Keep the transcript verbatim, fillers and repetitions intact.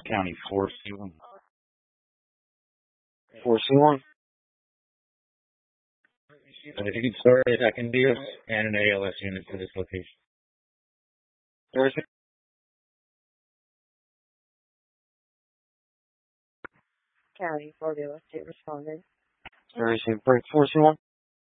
County four C one. four C one? But if you could start a second D S and an A L S unit for this location. Thursday? County, four B L S, state responded. Thursday, break four C one?